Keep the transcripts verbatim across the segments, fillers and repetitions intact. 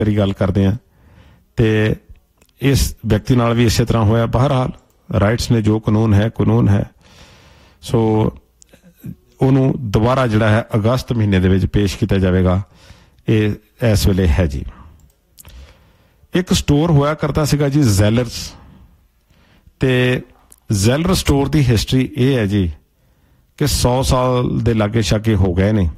मेरी गल करते हैं तो इस व्यक्ति नाल भी इस तरह होया। बहरहाल राइट्स ने जो कानून है कानून है। सो ਉਹਨੂੰ ਦੁਬਾਰਾ ਜਿਹੜਾ ਹੈ ਅਗਸਤ ਮਹੀਨੇ ਦੇ ਵਿੱਚ ਪੇਸ਼ ਕੀਤਾ ਜਾਵੇਗਾ। ਇਹ ਇਸ ਵੇਲੇ ਹੈ ਜੀ। ਇੱਕ ਸਟੋਰ ਹੋਇਆ ਕਰਦਾ ਸੀਗਾ ਜੀ ਜ਼ੈਲਰਸ, ਤੇ ਜ਼ੈਲਰ ਸਟੋਰ ਦੀ ਹਿਸਟਰੀ ਇਹ ਹੈ ਜੀ ਕਿ ਸੌ ਸਾਲ ਦੇ ਲਾਗੇ ਛਾਗੇ ਹੋ ਗਏ ਨੇ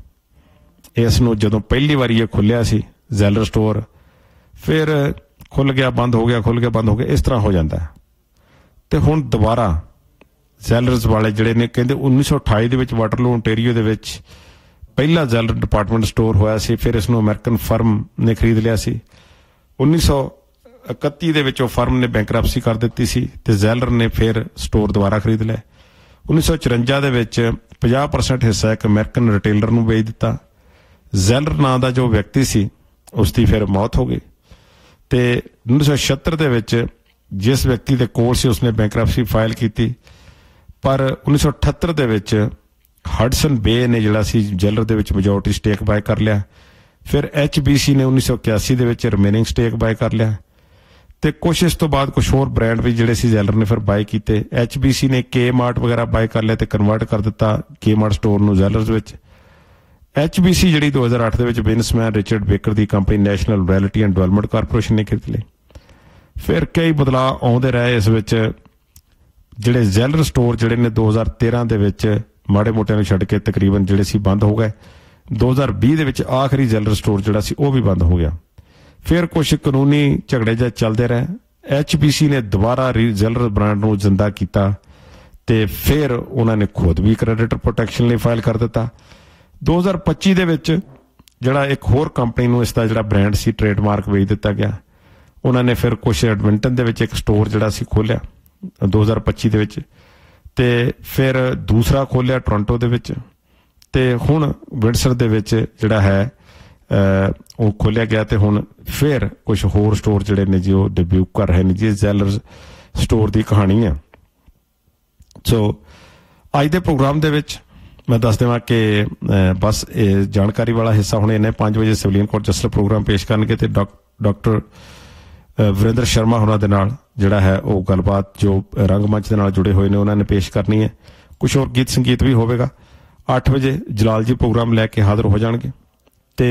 ਇਸ ਨੂੰ। ਜਦੋਂ ਪਹਿਲੀ ਵਾਰੀ ਇਹ ਖੁੱਲਿਆ ਸੀ ਜ਼ੈਲਰ ਸਟੋਰ, ਫਿਰ ਖੁੱਲ ਗਿਆ ਬੰਦ ਹੋ ਗਿਆ, ਖੁੱਲ ਗਿਆ ਬੰਦ ਹੋ ਗਿਆ, ਇਸ ਤਰ੍ਹਾਂ ਹੋ ਜਾਂਦਾ। ਤੇ ਹੁਣ ਦੁਬਾਰਾ ਜ਼ੈਲਰਸ ਵਾਲੇ ਜਿਹੜੇ ਨੇ ਕਹਿੰਦੇ ਉੱਨੀ ਸੌ ਅਠਾਈ ਦੇ ਵਿੱਚ ਵਾਟਰਲੂ ਓਨਟੇਰੀਓ ਦੇ ਵਿੱਚ ਪਹਿਲਾ ਜ਼ੈਲਰ ਡਿਪਾਰਟਮੈਂਟ ਸਟੋਰ ਹੋਇਆ ਸੀ। ਫਿਰ ਇਸ ਨੂੰ ਅਮਰੀਕਨ ਫਰਮ ਨੇ ਖਰੀਦ ਲਿਆ ਸੀ। ਉੱਨੀ ਸੌ ਇਕੱਤੀ ਦੇ ਵਿੱਚ ਉਹ ਫਰਮ ਨੇ ਬੈਂਕਰਪਸੀ ਕਰ ਦਿੱਤੀ ਸੀ ਤੇ ਜ਼ੈਲਰ ਨੇ ਫਿਰ ਸਟੋਰ ਦੁਬਾਰਾ ਖਰੀਦ ਲਿਆ। ਉੱਨੀ ਸੌ ਚੁਰੰਜਾ ਦੇ ਵਿੱਚ ਪੰਜਾਹ ਪਰਸੈਂਟ ਹਿੱਸਾ ਇੱਕ ਅਮਰੀਕਨ ਰਿਟੇਲਰ ਨੂੰ ਵੇਚ ਦਿੱਤਾ। ਜ਼ੈਲਰ ਨਾਂ ਦਾ ਜੋ ਵਿਅਕਤੀ ਸੀ ਉਸ ਦੀ ਫਿਰ ਮੌਤ ਹੋ ਗਈ। ਤੇ ਉੱਨੀ ਸੌ ਛਿਹੱਤਰ ਦੇ ਵਿੱਚ ਜਿਸ ਵਿਅਕਤੀ ਦੇ ਕੋਲ ਸੀ ਉਸਨੇ ਬੈਂਕਰਪਸੀ ਫਾਈਲ ਕੀਤੀ, ਪਰ ਉੱਨੀ ਸੌ ਅਠੱਤਰ ਦੇ ਵਿੱਚ ਹਡਸਨ ਬੇ ਨੇ ਜਿਹੜਾ ਸੀ ਜ਼ੈਲਰ ਦੇ ਵਿੱਚ ਮੈਜੋਰਟੀ ਸਟੇਕ ਬਾਏ ਕਰ ਲਿਆ। ਫਿਰ ਐਚ ਬੀ ਸੀ ਨੇ ਉੱਨੀ ਸੌ ਇਕਿਆਸੀ ਦੇ ਵਿੱਚ ਰਿਮੇਨਿੰਗ ਸਟੇਕ ਬਾਏ ਕਰ ਲਿਆ। ਤੇ ਕੁਛ ਇਸ ਤੋਂ ਬਾਅਦ ਕੁਛ ਹੋਰ ਬ੍ਰਾਂਡ ਵੀ ਜਿਹੜੇ ਸੀ ਜ਼ੈਲਰ ਨੇ ਫਿਰ ਬਾਏ ਕੀਤੇ। ਐਚ ਬੀ ਸੀ ਨੇ ਕੇ ਮਾਰਟ ਵਗੈਰਾ ਬਾਏ ਕਰ ਲਿਆ ਤੇ ਕਨਵਰਟ ਕਰ ਦਿੱਤਾ ਕੇ ਮਾਰਟ ਸਟੋਰ ਨੂੰ ਜ਼ੈਲਰਸ ਵਿੱਚ। ਐਚ ਬੀ ਸੀ ਜਿਹੜੀ ਦੋ ਹਜ਼ਾਰ ਅੱਠ ਦੇ ਵਿੱਚ businessman Richard baker the company national reality and development corporation ਨੇ ਖਰੀਦ ਲਈ। ਫਿਰ ਕਈ ਬਦਲਾਅ ਆਉਂਦੇ ਰਹੇ ਇਸ ਵਿੱਚ। ਜਿਹੜੇ ਜ਼ੈਲਰ ਸਟੋਰ ਜਿਹੜੇ ਨੇ ਦੋ ਹਜ਼ਾਰ ਤੇਰਾਂ ਦੇ ਵਿੱਚ ਮਾੜੇ ਮੋਟਿਆਂ ਨੂੰ ਛੱਡ ਕੇ ਤਕਰੀਬਨ ਜਿਹੜੇ ਸੀ ਬੰਦ ਹੋ ਗਏ। ਦੋ ਹਜ਼ਾਰ ਵੀਹ ਦੇ ਵਿੱਚ ਆਖਰੀ ਜ਼ੈਲਰ ਸਟੋਰ ਜਿਹੜਾ ਸੀ ਉਹ ਵੀ ਬੰਦ ਹੋ ਗਿਆ। ਫਿਰ ਕੁਛ ਕਾਨੂੰਨੀ ਝਗੜੇ ਜਿਹੇ ਚੱਲਦੇ ਰਹੇ। ਐਚ ਬੀ ਸੀ ਨੇ ਦੁਬਾਰਾ ਜ਼ੈਲਰ ਬ੍ਰਾਂਡ ਨੂੰ ਜ਼ਿੰਦਾ ਕੀਤਾ ਤੇ ਫਿਰ ਉਹਨਾਂ ਨੇ ਖੁਦ ਵੀ ਕ੍ਰੈਡੀਟਰ ਪ੍ਰੋਟੈਕਸ਼ਨ ਲਈ ਫਾਈਲ ਕਰ ਦਿੱਤਾ। ਦੋ ਹਜ਼ਾਰ ਪੱਚੀ ਦੇ ਵਿੱਚ ਜਿਹੜਾ ਇੱਕ ਹੋਰ ਕੰਪਨੀ ਨੂੰ ਇਸ ਦਾ ਜਿਹੜਾ ਬ੍ਰਾਂਡ ਸੀ ਟ੍ਰੇਡਮਾਰਕ ਵੇਚ ਦਿੱਤਾ ਗਿਆ। ਉਹਨਾਂ ਨੇ ਫਿਰ ਕੁਛ ਐਡਮਿੰਟਨ ਦੇ ਵਿੱਚ ਇੱਕ ਸਟੋਰ ਜਿਹੜਾ ਸੀ ਖੋਲ੍ਹਿਆ ਦੋ ਹਜ਼ਾਰ ਪੱਚੀ ਦੇ ਵਿੱਚ, ਤੇ ਫਿਰ ਦੂਸਰਾ ਖੋਲ੍ਹਿਆ ਟੋਰਾਂਟੋ ਦੇ ਵਿੱਚ, ਤੇ ਹੁਣ ਵਿੰਡਸਰ ਦੇ ਵਿੱਚ ਜਿਹੜਾ ਹੈ ਉਹ ਖੋਲ੍ਹਿਆ ਗਿਆ। ਤੇ ਹੁਣ ਫਿਰ ਕੁਛ ਹੋਰ ਸਟੋਰ ਜਿਹੜੇ ਨੇ ਜੀ ਉਹ ਡਿਬਿਊ ਕਰ ਰਹੇ ਨੇ ਜੀ। ਜ਼ੈਲਰ ਸਟੋਰ ਦੀ ਕਹਾਣੀ ਹੈ। ਸੋ ਅੱਜ ਦੇ ਪ੍ਰੋਗਰਾਮ ਦੇ ਵਿੱਚ ਮੈਂ ਦੱਸ ਦੇਵਾਂ ਕਿ ਬਸ ਇਹ ਜਾਣਕਾਰੀ ਵਾਲਾ ਹਿੱਸਾ ਹੁਣ ਇਹਨੇ ਪੰਜ ਵਜੇ ਸਿਵਲੀਅਨ ਕੋਰਟ ਜਸਟਿਸ ਪ੍ਰੋਗਰਾਮ ਪੇਸ਼ ਕਰਨਗੇ ਤੇ ਡਾਕਟਰ ਵਰਿੰਦਰ ਸ਼ਰਮਾ ਹੋਰਾਂ ਦੇ ਨਾਲ ਜਿਹੜਾ ਹੈ ਉਹ ਗੱਲਬਾਤ ਜੋ ਰੰਗਮੰਚ ਦੇ ਨਾਲ ਜੁੜੇ ਹੋਏ ਨੇ ਉਹਨਾਂ ਨੇ ਪੇਸ਼ ਕਰਨੀ ਹੈ। ਕੁਛ ਹੋਰ ਗੀਤ ਸੰਗੀਤ ਵੀ ਹੋਵੇਗਾ। ਅੱਠ ਵਜੇ ਜਲਾਲ ਜੀ ਪ੍ਰੋਗਰਾਮ ਲੈ ਕੇ ਹਾਜ਼ਰ ਹੋ ਜਾਣਗੇ ਤੇ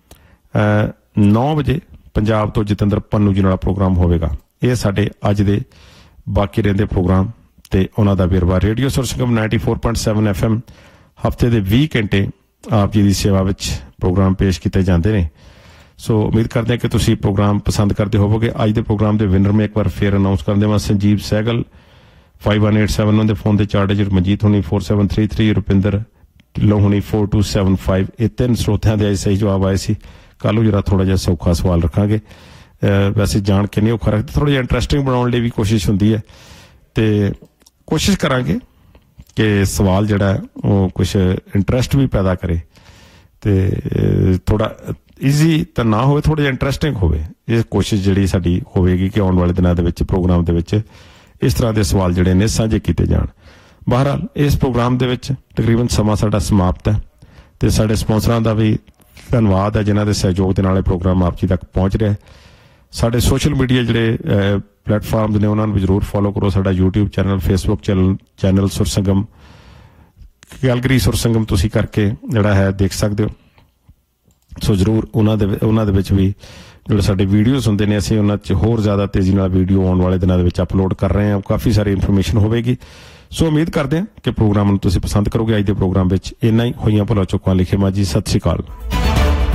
ਨੌ ਵਜੇ ਪੰਜਾਬ ਤੋਂ ਜਤਿੰਦਰ ਪੰਨੂ ਜੀ ਨਾਲ ਪ੍ਰੋਗਰਾਮ ਹੋਵੇਗਾ। ਇਹ ਸਾਡੇ ਅੱਜ ਦੇ ਬਾਕੀ ਰਹਿੰਦੇ ਪ੍ਰੋਗਰਾਮ ਤੇ ਉਹਨਾਂ ਦਾ ਵੇਰਵਾ। ਰੇਡੀਓ ਸੁਰ ਸੰਗਮ ninety four point seven F M ਹਫ਼ਤੇ ਦੇ ਵੀਹ ਘੰਟੇ ਆਪ ਜੀ ਦੀ ਸੇਵਾ ਵਿੱਚ ਪ੍ਰੋਗਰਾਮ ਪੇਸ਼ ਕੀਤੇ ਜਾਂਦੇ ਨੇ। ਸੋ ਉਮੀਦ ਕਰਦੇ ਹਾਂ ਕਿ ਤੁਸੀਂ ਪ੍ਰੋਗਰਾਮ ਪਸੰਦ ਕਰਦੇ ਹੋਵੋਗੇ। ਅੱਜ ਦੇ ਪ੍ਰੋਗਰਾਮ ਦੇ ਵਿਨਰ ਮੈਂ ਇੱਕ ਵਾਰ ਫੇਰ ਅਨਾਊਂਸ ਕਰ ਦੇਵਾਂ। Sanjeev Sehgal five one eight seven ਉਹਦੇ ਫੋਨ ਦੇ ਚਾਰ ਡਿਜਿਟ, ਮਨਜੀਤ ਹੋਣੀ four seven three three, Rupinder Dhillon ਹੋਣੀ ਫੋਰ ਟੂ ਸੈਵਨ ਫਾਈਵ। ਇਹ ਤਿੰਨ ਸਰੋਤਿਆਂ ਦੇ ਅੱਜ ਸਹੀ ਜਵਾਬ ਆਏ ਸੀ। ਕੱਲ੍ਹ ਨੂੰ ਜਰਾ ਥੋੜ੍ਹਾ ਜਿਹਾ ਸੌਖਾ ਸਵਾਲ ਰੱਖਾਂਗੇ। ਵੈਸੇ ਜਾਣ ਕੇ ਨਹੀਂ ਔਖਾ ਰੱਖਦੇ, ਥੋੜ੍ਹਾ ਜਿਹਾ ਇੰਟਰਸਟਿੰਗ ਬਣਾਉਣ ਲਈ ਵੀ ਕੋਸ਼ਿਸ਼ ਹੁੰਦੀ ਹੈ ਤੇ ਕੋਸ਼ਿਸ਼ ਕਰਾਂਗੇ ਕਿ ਸਵਾਲ ਜਿਹੜਾ ਉਹ ਕੁਛ ਇੰਟਰਸਟ ਵੀ ਪੈਦਾ ਕਰੇ ਤੇ ਥੋੜ੍ਹਾ ਈਜ਼ੀ ਤਾਂ ਨਾ ਹੋਵੇ, ਥੋੜ੍ਹਾ ਜਿਹਾ ਇੰਟਰਸਟਿੰਗ ਹੋਵੇ। ਇਹ ਕੋਸ਼ਿਸ਼ ਜਿਹੜੀ ਸਾਡੀ ਹੋਵੇਗੀ ਕਿ ਆਉਣ ਵਾਲੇ ਦਿਨਾਂ ਦੇ ਵਿੱਚ ਪ੍ਰੋਗਰਾਮ ਦੇ ਵਿੱਚ ਇਸ ਤਰ੍ਹਾਂ ਦੇ ਸਵਾਲ ਜਿਹੜੇ ਨੇ ਸਾਂਝੇ ਕੀਤੇ ਜਾਣ। ਬਹਰਹਾਲ ਇਸ ਪ੍ਰੋਗਰਾਮ ਦੇ ਵਿੱਚ ਤਕਰੀਬਨ ਸਮਾਂ ਸਾਡਾ ਸਮਾਪਤ ਹੈ ਤੇ ਸਾਡੇ ਸਪਾਂਸਰਾਂ ਦਾ ਵੀ ਧੰਨਵਾਦ ਹੈ ਜਿਨ੍ਹਾਂ ਦੇ ਸਹਿਯੋਗ ਦੇ ਨਾਲ ਇਹ ਪ੍ਰੋਗਰਾਮ ਆਪ ਜੀ ਤੱਕ ਪਹੁੰਚ ਰਿਹਾ। ਸਾਡੇ ਸੋਸ਼ਲ ਮੀਡੀਆ ਜਿਹੜੇ ਪਲੇਟਫਾਰਮਸ ਨੇ ਉਹਨਾਂ ਨੂੰ ਵੀ ਜ਼ਰੂਰ ਫੋਲੋ ਕਰੋ। ਸਾਡਾ YouTube channel, Facebook channel channel ਸੁਰ ਸੰਗਮ ਕੈਲਗਰੀ ਸੁਰ ਸੰਗਮ ਤੁਸੀਂ ਕਰਕੇ ਜਿਹੜਾ ਹੈ ਦੇਖ ਸਕਦੇ ਹੋ। ਸੋ ਜ਼ਰੂਰ ਉਹਨਾਂ ਦੇ ਉਹਨਾਂ ਦੇ ਵਿੱਚ ਵੀ ਜਿਹੜੇ ਸਾਡੇ ਵੀਡੀਓਜ਼ ਹੁੰਦੇ ਨੇ ਅਸੀਂ ਉਹਨਾਂ 'ਚ ਹੋਰ ਜ਼ਿਆਦਾ ਤੇਜ਼ੀ ਨਾਲ ਵੀਡੀਓ ਆਉਣ ਵਾਲੇ ਦਿਨਾਂ ਦੇ ਵਿੱਚ ਅਪਲੋਡ ਕਰ ਰਹੇ ਹਾਂ। ਕਾਫੀ ਸਾਰੀ ਇਨਫੋਰਮੇਸ਼ਨ ਹੋਵੇਗੀ। ਸੋ ਉਮੀਦ ਕਰਦੇ ਹਾਂ ਕਿ ਪ੍ਰੋਗਰਾਮ ਨੂੰ ਤੁਸੀਂ ਪਸੰਦ ਕਰੋਗੇ। ਅੱਜ ਦੇ ਪ੍ਰੋਗਰਾਮ ਵਿੱਚ ਇੰਨਾ ਹੀ। ਹੋਈਆਂ ਭੁੱਲਾਂ ਚੁੱਕਾਂ ਲਿਖੇ ਮਾਂ ਜੀ। ਸਤਿ ਸ਼੍ਰੀ ਅਕਾਲ।